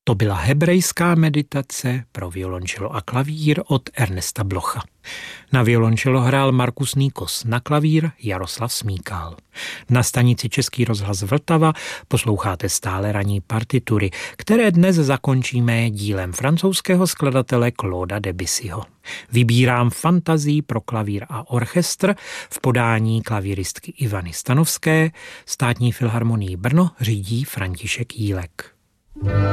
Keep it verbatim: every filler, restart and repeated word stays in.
To byla hebrejská meditace pro violončelo a klavír od Ernesta Blocha. Na violončelo hrál Markus Nikos, na klavír Jaroslav Smíkal. Na stanici Český rozhlas Vltava posloucháte stále ranní partitury, které dnes zakončíme dílem francouzského skladatele Clauda Debussyho. Vybírám fantazii pro klavír a orchestr v podání klavíristky Ivany Stanovské, Státní filharmonii Brno řídí František Jílek.